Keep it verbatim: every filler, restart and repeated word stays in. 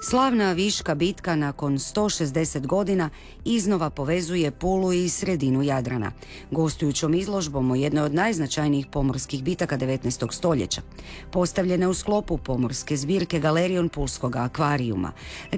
Slavna Viška bitka nakon sto šezdeset godina iznova povezuje Pulu i sredinu Jadrana, gostujućom izložbom o jednoj od najznačajnijih pomorskih bitaka devetnaestog stoljeća, postavljene u sklopu pomorske zbirke Galerijom Pulskog akvarijuma.